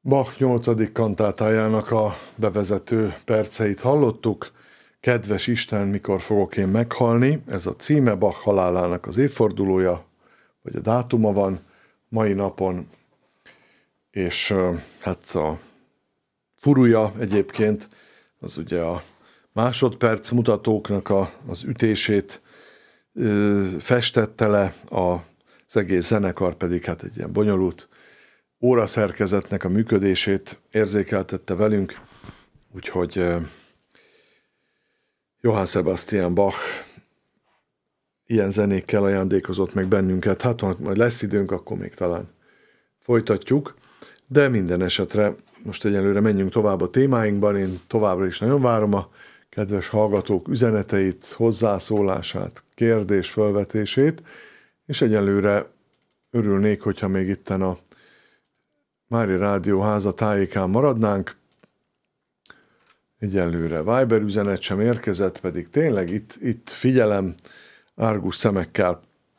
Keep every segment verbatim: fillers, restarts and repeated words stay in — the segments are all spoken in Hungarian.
Bach nyolcadik kantátájának a bevezető perceit hallottuk. Kedves Isten, mikor fogok én meghalni? Ez a címe, Bach halálának az évfordulója, vagy a dátuma van mai napon, és hát a furúja egyébként az ugye a másodperc mutatóknak a, az ütését ö, festette le, az egész zenekar pedig hát egy ilyen bonyolult óraszerkezetnek a működését érzékeltette velünk, úgyhogy Johann Sebastian Bach ilyen zenékkel ajándékozott meg bennünket. Hát ha majd lesz időnk, akkor még talán folytatjuk, de minden esetre most egyelőre menjünk tovább a témáinkban. Én továbbra is nagyon várom a kedves hallgatók üzeneteit, hozzászólását, kérdés fölvetését, és egyelőre örülnék, hogyha még itten a Mária Rádió háza tájékán maradnánk. Egyelőre Viber üzenet sem érkezett, pedig tényleg itt, itt figyelem árgus szemekkel.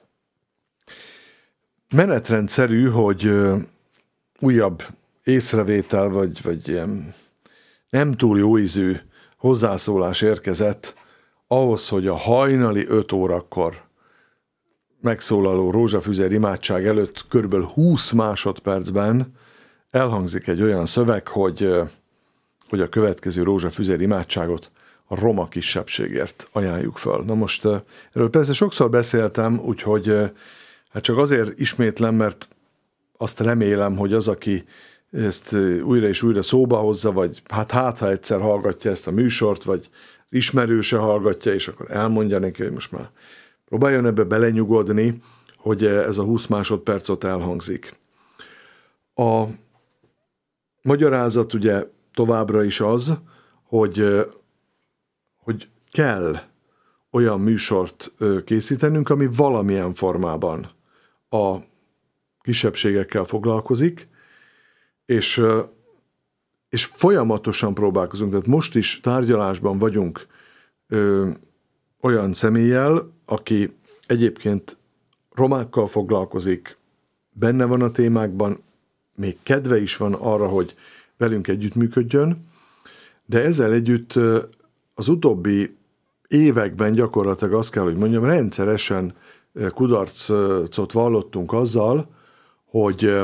Menetrendszerű, hogy újabb észrevétel, vagy, vagy ilyen nem túl jó ízű hozzászólás érkezett ahhoz, hogy a hajnali öt órakor megszólaló rózsafüzér imádság előtt körülbelül húsz másodpercben elhangzik egy olyan szöveg, hogy, hogy a következő rózsafüzér imádságot a roma kisebbségért ajánljuk föl. Na most erről persze sokszor beszéltem, úgyhogy hát csak azért ismétlem, mert azt remélem, hogy az, aki ezt újra és újra szóba hozza, vagy hát hát, ha egyszer hallgatja ezt a műsort, vagy az ismerőse hallgatja, és akkor elmondja neki, hogy most már próbáljon ebbe belenyugodni, hogy ez a húsz másodpercot elhangzik. A magyarázat ugye továbbra is az, hogy, hogy kell olyan műsort készítenünk, ami valamilyen formában a kisebbségekkel foglalkozik, és, és folyamatosan próbálkozunk. Tehát most is tárgyalásban vagyunk ö, olyan személlyel, aki egyébként romákkal foglalkozik, benne van a témákban, még kedve is van arra, hogy velünk együttműködjön, de ezzel együtt az utóbbi években gyakorlatilag azt kell, hogy mondjam, rendszeresen kudarcot vallottunk azzal, hogy,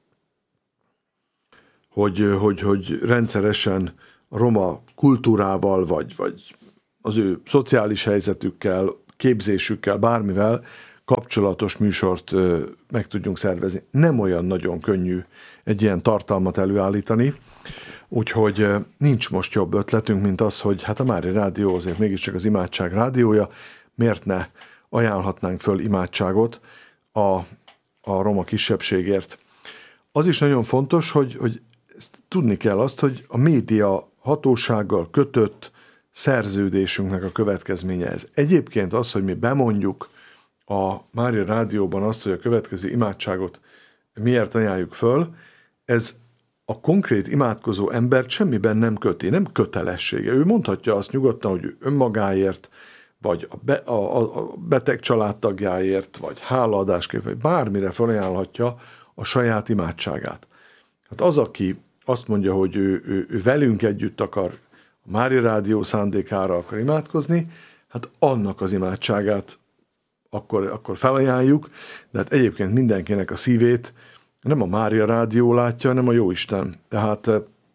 hogy, hogy, hogy rendszeresen a roma kultúrával, vagy, vagy az ő szociális helyzetükkel, képzésükkel, bármivel kapcsolatos műsort meg tudjunk szervezni. Nem olyan nagyon könnyű egy ilyen tartalmat előállítani, úgyhogy nincs most jobb ötletünk, mint az, hogy hát a Mária Rádió azért mégiscsak az imádság rádiója, miért ne ajánlhatnánk föl imádságot a, a roma kisebbségért. Az is nagyon fontos, hogy, hogy ezt tudni kell azt, hogy a média hatósággal kötött szerződésünknek a következménye ez. Egyébként az, hogy mi bemondjuk a Mária Rádióban azt, hogy a következő imádságot miért ajánljuk föl, ez a konkrét imádkozó embert semmiben nem köti, nem kötelessége. Ő mondhatja azt nyugodtan, hogy ő önmagáért, vagy a, be, a, a beteg családtagjáért, vagy hálaadásképp, vagy bármire felajánlhatja a saját imádságát. Hát az, aki azt mondja, hogy ő, ő, ő velünk együtt akar a Mária Rádió szándékára akar imádkozni, hát annak az imádságát akkor, akkor felajánljuk, de hát egyébként mindenkinek a szívét nem a Mária Rádió látja, hanem a Jóisten. Tehát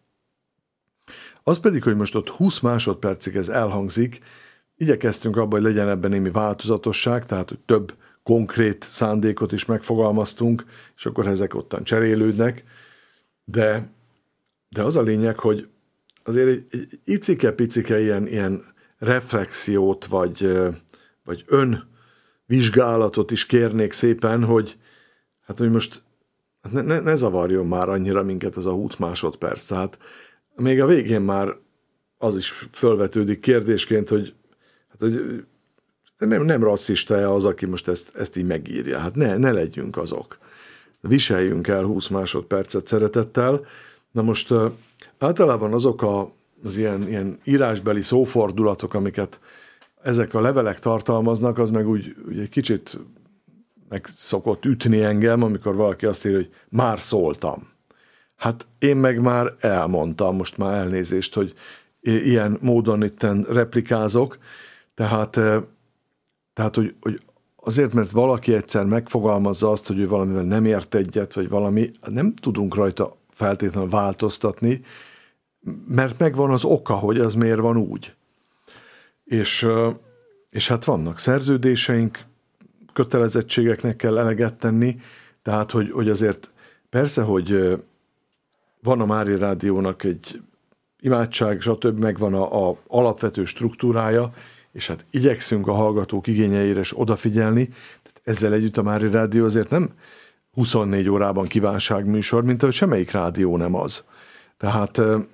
az pedig, hogy most ott húsz másodpercig ez elhangzik, igyekeztünk abban, hogy legyen ebben némi változatosság, tehát hogy több konkrét szándékot is megfogalmaztunk, és akkor ezek ottan cserélődnek, de, de az a lényeg, hogy azért egy, egy icike-picike ilyen, ilyen reflexiót, vagy, vagy önvizsgálatot is kérnék szépen, hogy hát, hogy most ne, ne, ne zavarjon már annyira minket az a húsz másodperc. Tehát még a végén már az is fölvetődik kérdésként, hogy, hát, hogy nem, nem rasszista-e az, aki most ezt, ezt így megírja. Hát ne, ne legyünk azok. Viseljünk el húsz másodpercet szeretettel. Na most általában azok a, az ilyen, ilyen írásbeli szófordulatok, amiket ezek a levelek tartalmaznak, az meg úgy, úgy egy kicsit meg szokott ütni engem, amikor valaki azt írja, hogy már szóltam. Hát én meg már elmondtam, most már elnézést, hogy ilyen módon itten replikázok, tehát, tehát hogy, hogy azért, mert valaki egyszer megfogalmazza azt, hogy ő valamivel nem ért egyet, vagy valami, nem tudunk rajta feltétlenül változtatni, mert megvan az oka, hogy az miért van úgy. És, és hát vannak szerződéseink, kötelezettségeknek kell eleget tenni, tehát, hogy, hogy azért persze, hogy van a Mária Rádiónak egy imádság, stb. Megvan a, a alapvető struktúrája, és hát igyekszünk a hallgatók igényeire is odafigyelni. Tehát ezzel együtt a Mária Rádió azért nem huszonnégy órában kívánságműsor, mint ahogy semmelyik rádió nem az. Tehát,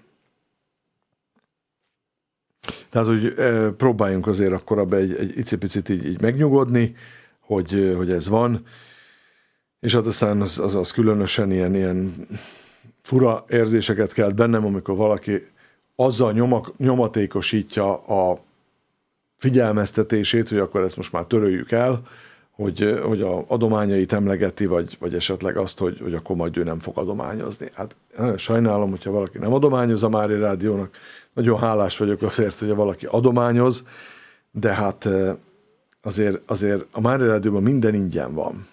tehát hogy próbáljunk azért akkor abba egy, egy icipicit így, így megnyugodni, hogy, hogy ez van, és hát aztán az, az, az különösen ilyen, ilyen fura érzéseket kelt bennem, amikor valaki azzal nyomak, nyomatékosítja a figyelmeztetését, hogy akkor ezt most már töröljük el, hogy, hogy a adományait emlegeti, vagy, vagy esetleg azt, hogy, hogy akkor majd ő nem fog adományozni. Hát sajnálom, hogyha valaki nem adományoz a Mária Rádiónak, nagyon hálás vagyok azért, hogy valaki adományoz, de hát azért, azért a Mária Rádióban minden ingyen van.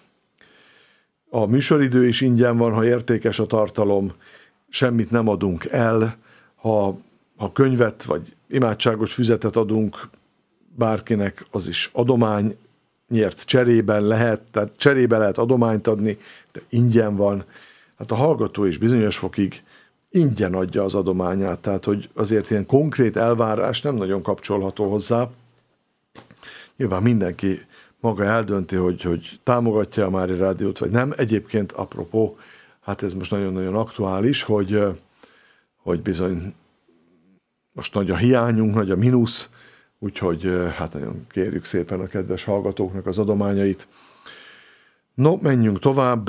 A műsoridő is ingyen van, ha értékes a tartalom, semmit nem adunk el, ha, ha könyvet vagy imádságos füzetet adunk bárkinek, az is adomány, nyert cserében lehet, tehát cserébe lehet adományt adni, de ingyen van. Hát a hallgató is bizonyos fokig ingyen adja az adományát, tehát hogy azért ilyen konkrét elvárás nem nagyon kapcsolható hozzá. Nyilván mindenki maga eldönti, hogy, hogy támogatja a Mária Rádiót, vagy nem. Egyébként apropó, hát ez most nagyon-nagyon aktuális, hogy, hogy bizony most nagy a hiányunk, nagy a mínusz, úgyhogy hát nagyon kérjük szépen a kedves hallgatóknak az adományait. No, menjünk tovább.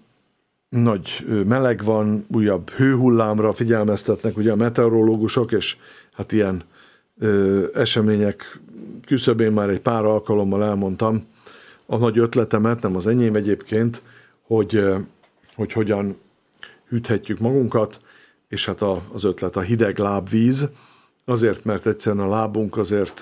Nagy meleg van, újabb hőhullámra figyelmeztetnek ugye a meteorológusok, és hát ilyen ö, események küszöbén már egy pár alkalommal elmondtam a nagy ötletemet, nem az enyém egyébként, hogy, hogy hogyan hűthetjük magunkat, és hát a, az ötlet a hideg lábvíz, azért, mert egyszerűen a lábunk azért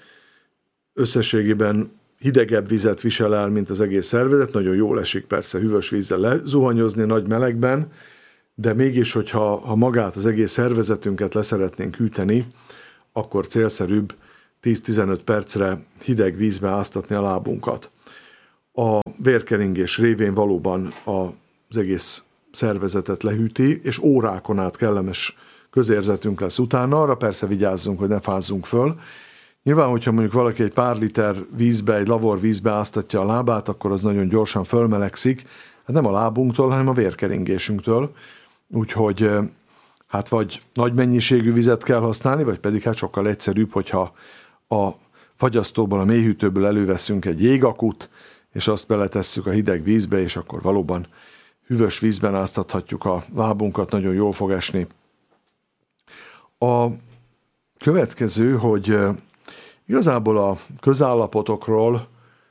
összességében hidegebb vizet visel el, mint az egész szervezet, nagyon jól esik persze hűvös vízzel lezuhanyozni nagy melegben, de mégis, hogyha ha magát, az egész szervezetünket leszeretnénk hűteni, akkor célszerűbb tíz-tizenöt percre hideg vízbe áztatni a lábunkat. A vérkeringés révén valóban az egész szervezetet lehűti, és órákon át kellemes közérzetünk lesz utána, arra persze vigyázzunk, hogy ne fázzunk föl. Nyilván, hogyha mondjuk valaki egy pár liter vízbe, egy lavor vízbe áztatja a lábát, akkor az nagyon gyorsan fölmelegszik, hát nem a lábunktól, hanem a vérkeringésünktől. Úgyhogy hát vagy nagy mennyiségű vizet kell használni, vagy pedig hát sokkal egyszerűbb, hogyha a fagyasztóból, a mélyhűtőből előveszünk egy jégakut, és azt beletesszük a hideg vízbe, és akkor valóban hűvös vízben áztathatjuk a lábunkat, nagyon jól fog esni. A következő, hogy igazából a közállapotokról,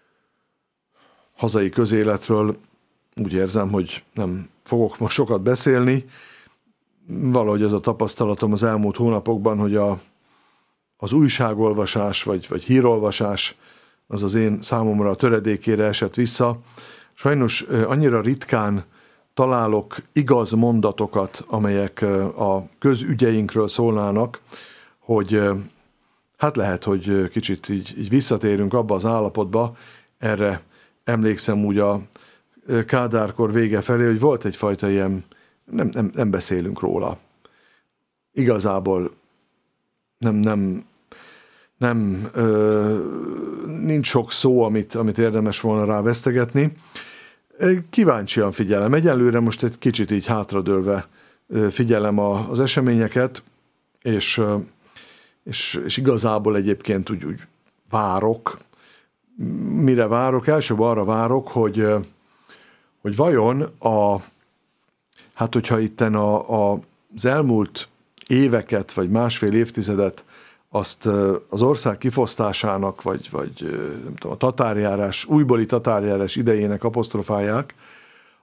hazai közéletről úgy érzem, hogy nem fogok most sokat beszélni. Valahogy ez a tapasztalatom az elmúlt hónapokban, hogy a, az újságolvasás vagy, vagy hírolvasás az az én számomra a töredékére esett vissza. Sajnos annyira ritkán találok igaz mondatokat, amelyek a közügyeinkről szólnának, hogy hát lehet, hogy kicsit így, így visszatérünk abba az állapotba. Erre emlékszem úgy a Kádárkor vége felé, hogy volt egyfajta ilyen, nem, nem, nem beszélünk róla. Igazából nem, nem, nem ö, nincs sok szó, amit, amit érdemes volna rá vesztegetni. Kíváncsian figyelem. Egyelőre most egy kicsit így hátradőlve figyelem a, az eseményeket, és, és, és igazából egyébként úgy, úgy várok. Mire várok? Elsőbb arra várok, hogy, hogy vajon a, hát hogyha itten a, a, az elmúlt éveket, vagy másfél évtizedet azt az ország kifosztásának, vagy, vagy nem tudom, a tatárjárás, újbóli tatárjárás idejének apostrofálják,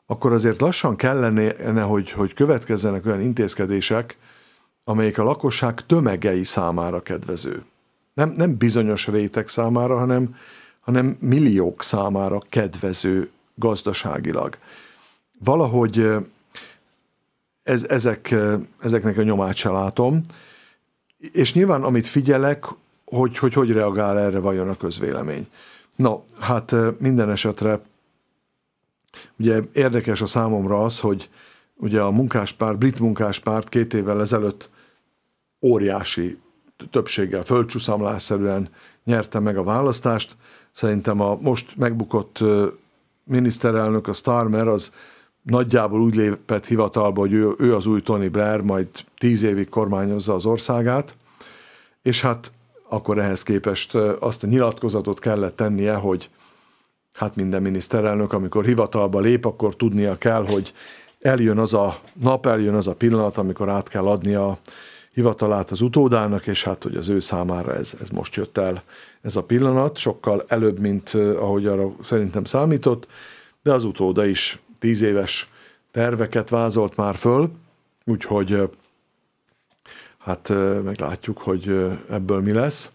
akkor azért lassan kellene, hogy, hogy következzenek olyan intézkedések, amelyek a lakosság tömegei számára kedvező. Nem, nem bizonyos réteg számára, hanem, hanem milliók számára kedvező gazdaságilag. Valahogy ez, ezek, ezeknek a nyomát se látom, és nyilván amit figyelek, hogy hogy, hogy reagál erre vajon a közvélemény. Na, hát minden esetre ugye érdekes a számomra az, hogy ugye a munkáspárt, brit munkáspárt két évvel ezelőtt óriási többséggel, földcsúszamlásszerűen nyerte meg a választást. Szerintem a most megbukott miniszterelnök, a Starmer, az nagyjából úgy lépett hivatalba, hogy ő, ő az új Tony Blair, majd tíz évig kormányozza az országát, és hát akkor ehhez képest azt a nyilatkozatot kellett tennie, hogy hát minden miniszterelnök, amikor hivatalba lép, akkor tudnia kell, hogy eljön az a nap, eljön az a pillanat, amikor át kell adni a hivatalát az utódának, és hát, hogy az ő számára ez, ez most jött el ez a pillanat, sokkal előbb, mint ahogy arra szerintem számított, de az utóda is tíz éves terveket vázolt már föl, úgyhogy hát meglátjuk, hogy ebből mi lesz.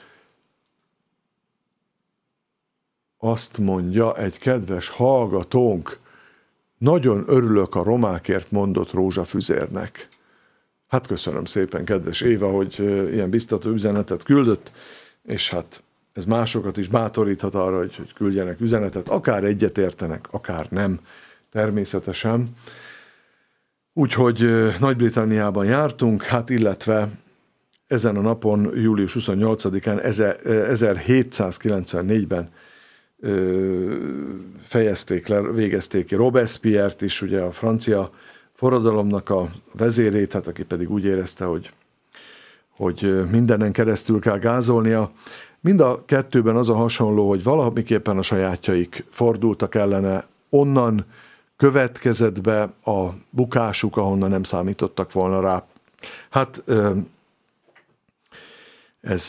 Azt mondja egy kedves hallgatónk, nagyon örülök a romákért mondott rózsafüzérnek. Hát köszönöm szépen, kedves Éva, hogy ilyen biztató üzenetet küldött, és hát ez másokat is bátoríthat arra, hogy, hogy küldjenek üzenetet, akár egyetértenek, akár nem, természetesen. Úgyhogy Nagy-Britanniában jártunk, hát illetve ezen a napon, július huszonnyolcadikán, ezerhétszázkilencvennégyben fejezték le, végezték ki Robespierre-t is, ugye a francia forradalomnak a vezérét, hát aki pedig úgy érezte, hogy, hogy mindenen keresztül kell gázolnia. Mind a kettőben az a hasonló, hogy valamiképpen a sajátjaik fordultak ellene, onnan következett be a bukásuk, ahonnan nem számítottak volna rá. Hát ez,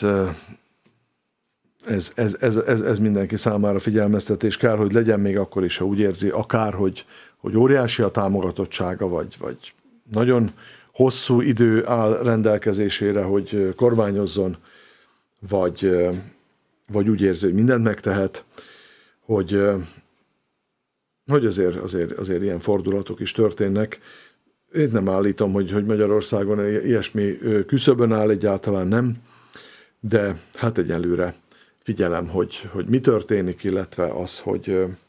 ez, ez, ez, ez, ez mindenki számára figyelmeztetés kell, hogy legyen még akkor is, ha úgy érzi, akár, hogy, hogy óriási a támogatottsága, vagy, vagy nagyon hosszú idő áll rendelkezésére, hogy kormányozzon, vagy, vagy úgy érzi, hogy mindent megtehet, hogy, hogy azért, azért, azért ilyen fordulatok is történnek. Én nem állítom, hogy, hogy Magyarországon ilyesmi küszöbön áll, egyáltalán nem, de hát egyelőre figyelem, hogy, hogy mi történik, illetve az, hogy